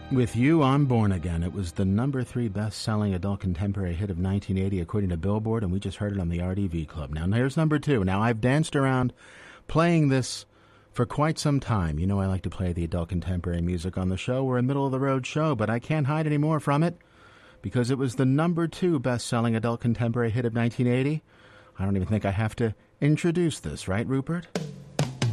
With You, I'm Born Again. It was the number 3 best-selling adult contemporary hit of 1980, according to Billboard, and we just heard it on the RDV Club. Now, here's number 2. Now, I've danced around playing this for quite some time. You know I like to play the adult contemporary music on the show. We're a middle-of-the-road show, but I can't hide any more from it because it was the number 2 best-selling adult contemporary hit of 1980. I don't even think I have to introduce this, right, Rupert?